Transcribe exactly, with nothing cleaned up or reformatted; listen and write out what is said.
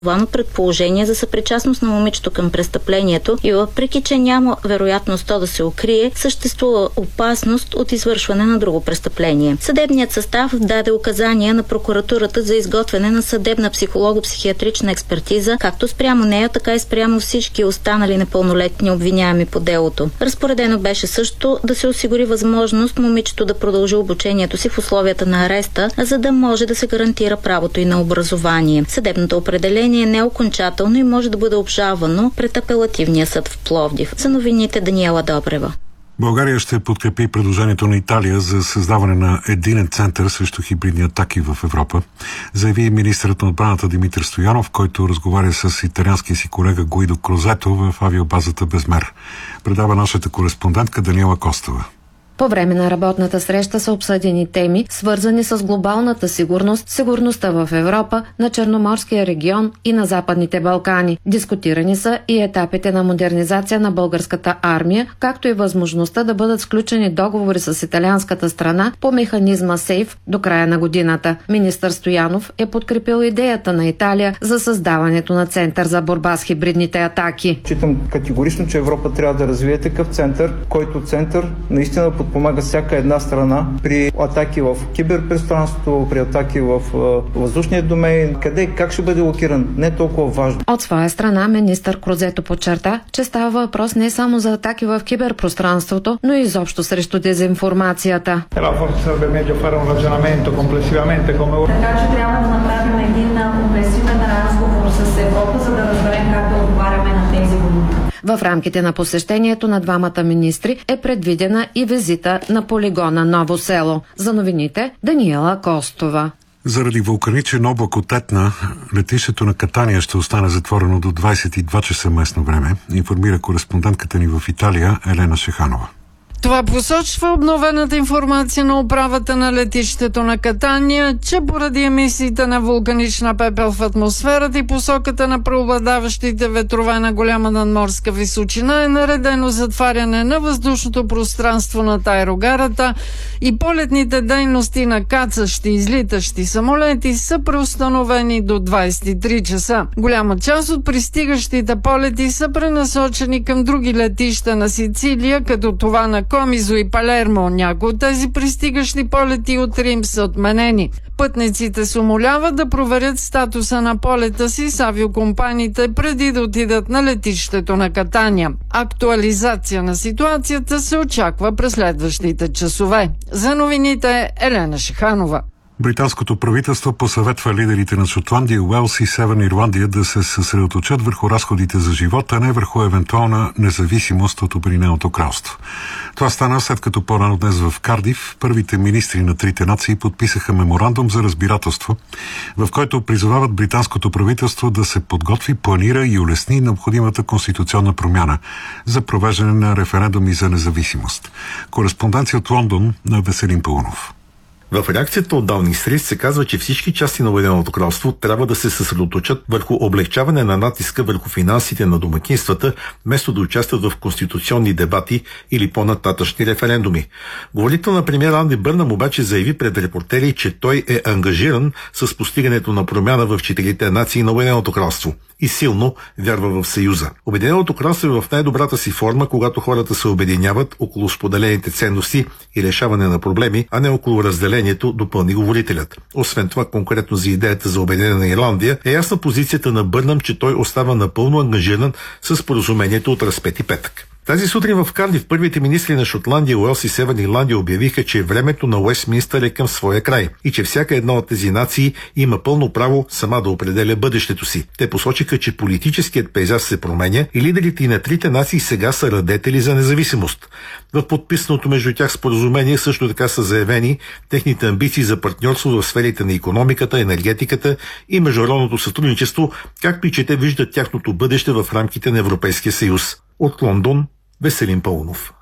предположение за съпричастност на момичето към престъплението и въпреки, че няма вероятност то да се укрие, съществува опасност от извършване на друго престъпление. Съдебният състав даде указания на прокуратурата за изготвяне на съдебна психолого-психиатрична експертиза, както спрямо нея, така и спрямо всички останали непълнолетни обвиняеми по делото. Разпоредено беше също да се осигури възможност момичето да продължи обучението си в условията на ареста, за да може да се гарантира правото и на образование. Съдебното определение е неокончателно и може да бъде обжалвано пред апелативния съд в Пловдив. За новините Даниела Добрева. България ще подкрепи предложението на Италия за създаване на единен център срещу хибридни атаки в Европа, заяви министърът на отбраната Димитър Стоянов, който разговаря с италианския си колега Гуидо Крозето в авиобазата Безмер. Предава нашата кореспондентка Даниела Костова. По време на работната среща са обсъдени теми, свързани с глобалната сигурност, сигурността в Европа, на Черноморския регион и на Западните Балкани. Дискутирани са и етапите на модернизация на българската армия, както и възможността да бъдат сключени договори с италианската страна по механизма СЕЙФ до края на годината. Министър Стоянов е подкрепил идеята на Италия за създаването на център за борба с хибридните атаки. Считам категорично, че Европа трябва да развие такъв център, който център наистина помага всяка една страна при атаки в киберпространството, при атаки в въздушния домен. Къде и как ще бъде локиран, не е толкова важно. От своя страна министър Крозето подчерта, че става въпрос не само за атаки в киберпространството, но и изобщо срещу дезинформацията. Така че трябва да направим един комплексивен разговор с Европа, за да разберем как да отговаряме на тези войни. В рамките на посещението на двамата министри е предвидена и визита на полигона Ново село. За новините Даниела Костова. Заради вулканичен облак от Етна, летището на Катания ще остане затворено до двадесет и два часа местно време, информира кореспондентката ни в Италия Елена Шеханова. Това посочва обновената информация на управата на летището на Катания, че поради емисиите на вулканична пепел в атмосферата и посоката на преобладаващите ветрове на голяма надморска височина е наредено затваряне на въздушното пространство над аерогарата и полетните дейности на кацащи и излитащи самолети са преустановени до двадесет и три часа. Голяма част от пристигащите полети са пренасочени към други летища на Сицилия, като това на Комизо и Палермо. Някои от тези пристигащи полети от Рим са отменени. Пътниците се умоляват да проверят статуса на полета си с авиокомпаниите преди да отидат на летището на Катания. Актуализация на ситуацията се очаква през следващите часове. За новините Елена Шеханова. Британското правителство посъветва лидерите на Шотландия, Уелс и Северна Ирландия да се съсредоточат върху разходите за живот, а не върху евентуална независимост от Обединеното кралство. Това стана след като по-рано днес в Кардиф първите министри на трите нации подписаха меморандум за разбирателство, в който призовават британското правителство да се подготви, планира и улесни необходимата конституционна промяна за провеждане на референдуми за независимост. Кореспонденция от Лондон на Веселин Паунов. В реакцията от Даунинг Стрит се казва, че всички части на Обединеното кралство трябва да се съсредоточат върху облегчаване на натиска върху финансите на домакинствата, вместо да участват в конституционни дебати или по-нататъчни референдуми. Говорител на премиер Анди Бърнам обаче заяви пред репортери, че той е ангажиран с постигането на промяна в четирите нации на Обединеното кралство и силно вярва в Съюза. Обединеното кралство е в най-добрата си форма, когато хората се обединяват около споделените ценности и решаване на проблеми, а не около разделението, допълни говорителят. Освен това, конкретно за идеята за Обединена Ирландия, е ясна позицията на Бърнам, че той остава напълно ангажиран с споразумението от Разпети петък. Тази сутрин в Кардиф първите министри на Шотландия, Уелс и Северна Ирландия обявиха, че времето на Уестминстър е към своя край и че всяка една от тези нации има пълно право сама да определя бъдещето си. Те посочиха, че политическият пейзаж се променя и лидерите и на трите нации сега са радетели за независимост. В подписаното между тях споразумение също така са заявени техните амбиции за партньорство в сферите на икономиката, енергетиката и международното сътрудничество, както и че те виждат тяхното бъдеще в рамките на Европейския съюз. От Лондон, Веселин Паунов.